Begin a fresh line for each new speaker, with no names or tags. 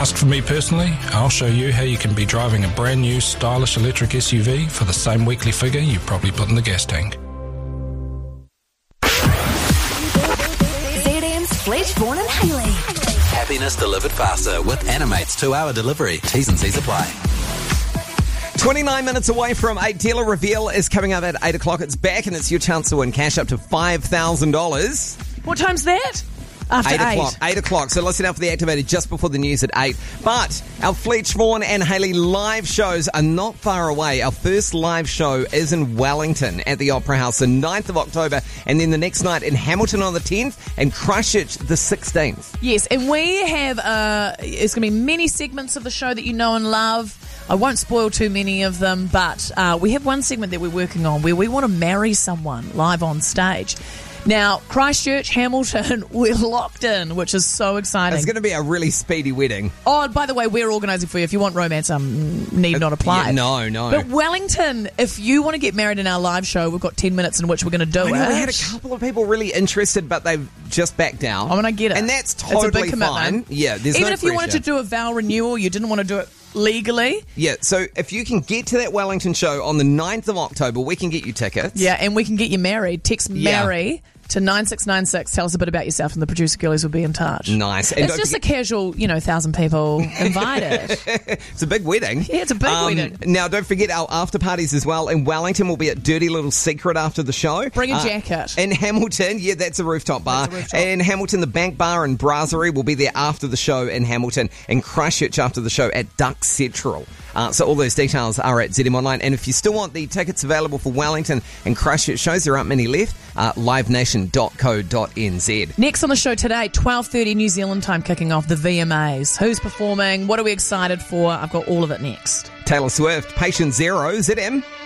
Ask for me personally, I'll show you how you can be driving a brand new stylish electric SUV for the same weekly figure you probably put in the gas tank.
ZM's Fletch, Vaughan and Hayley.
Happiness delivered faster with Animate's 2-hour delivery. T's and C's apply.
29 minutes away from 8. Dealer Reveal is coming up at 8 o'clock. It's back and it's your chance to win cash up to $5,000.
What time's that? After 8
o'clock. 8 o'clock. So listen out for the activator just before the news at 8. But our Fletch, Vaughan and Hayley live shows are not far away. Our first live show is in Wellington at the Opera House the 9th of October. And then the next night in Hamilton on the 10th and Christchurch the 16th.
Yes, and we have, it's going to be many segments of the show that you know and love. I won't spoil too many of them, but we have one segment that we're working on where we want to marry someone live on stage. Now, Christchurch, Hamilton, we're locked in, which is so exciting.
It's going to be a really speedy wedding.
Oh, by the way, we're organising for you. If you want romance, need not apply.
Yeah, no.
But Wellington, if you want to get married in our live show, we've got 10 minutes in which we're going to do it.
We had a couple of people really interested, but they've just backed down.
I mean, I get it.
And that's totally
it's a big commitment.
fine. Yeah, there's
Even
no
if you wanted
pressure.
to do a vow renewal, you didn't want to do it legally.
Yeah, so if you can get to that Wellington show on the 9th of October, we can get you tickets.
Yeah, and we can get you married. Text marry to 9696. Tell us a bit about yourself and the producer girlies will be in touch.
Nice. And
it's just a casual, 1,000 people invited.
It's a big wedding.
Yeah, it's a big wedding.
Now, don't forget our after parties as well. In Wellington, we'll be at Dirty Little Secret after the show.
Bring a jacket.
In Hamilton, that's a rooftop bar. In Hamilton, the Bank Bar and Brasserie will be there after the show in Hamilton. And Christchurch after the show at Duck Central. So all those details are at ZM Online. And if you still want the tickets available for Wellington and Christchurch shows, there aren't many left. livenation.co.nz.
Next on the show today, 12:30 New Zealand time, kicking off the VMAs. Who's performing? What are we excited for? I've got all of it next.
Taylor Swift, Patient Zero, ZM.